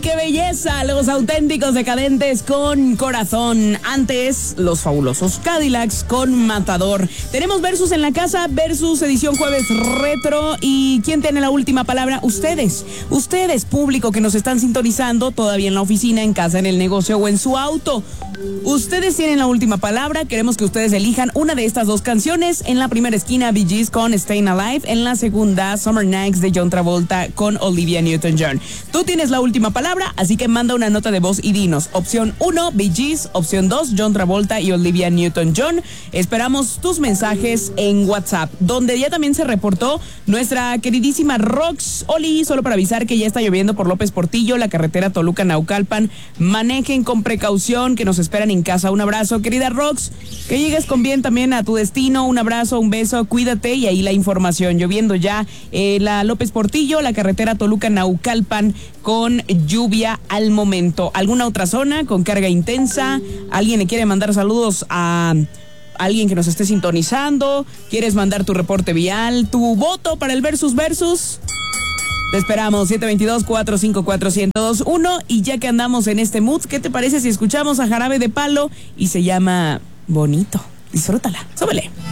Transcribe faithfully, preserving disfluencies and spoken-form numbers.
¡Qué belleza! Los auténticos decadentes con Corazón. Antes, los fabulosos Cadillacs con Matador. Tenemos Versus en la casa, Versus edición jueves retro. ¿Y quién tiene la última palabra? Ustedes. Ustedes, público que nos están sintonizando todavía en la oficina, en casa, en el negocio o en su auto. Ustedes tienen la última palabra. Queremos que ustedes elijan una de estas dos canciones. En la primera esquina, Bee Gees con Stayin' Alive. En la segunda, Summer Nights de John Travolta con Olivia Newton-John. Tú tienes la última palabra, así que manda una nota de voz y dinos. Opción uno, Bee Gees. Opción dos, John Travolta y Olivia Newton-John. Esperamos tus mensajes en WhatsApp, donde ya también se reportó nuestra queridísima Rox. Oli, solo para avisar que ya está lloviendo por López Portillo, la carretera Toluca-Naucalpan. Manejen con precaución, que nos esperan en casa. Un abrazo, querida Rox. Que llegues con bien también a tu destino. Un abrazo, un beso, cuídate. Y ahí la información. Lloviendo ya eh, la López Portillo, la carretera Toluca-Naucalpan con lluvia al momento. ¿Alguna otra zona con carga intensa? ¿Alguien le quiere mandar saludos a alguien que nos esté sintonizando? ¿Quieres mandar tu reporte vial? ¿Tu voto para el Versus Versus? Te esperamos, siete dos dos, cuatro cinco cuatro, uno cero dos uno. Y ya que andamos en este mood, ¿qué te parece si escuchamos a Jarabe de Palo? Y se llama Bonito. Disfrútala, súbele.